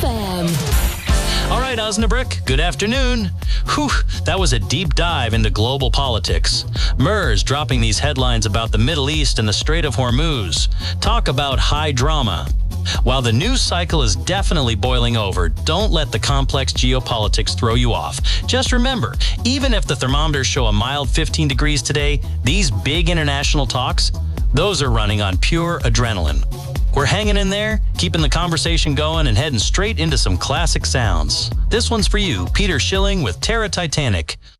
FM. All right, Osnabrück, good afternoon. Whew, that was a deep dive into global politics. MERS dropping these headlines about the Middle East and the Strait of Hormuz. Talk about high drama. While the news cycle is definitely boiling over, don't let the complex geopolitics throw you off. Just remember, even if the thermometers show a mild 15 degrees today, these big international talks, those are running on pure adrenaline. We're hanging in there, keeping the conversation going, and heading straight into some classic sounds. This one's for you, Peter Schilling with Terra Titanic.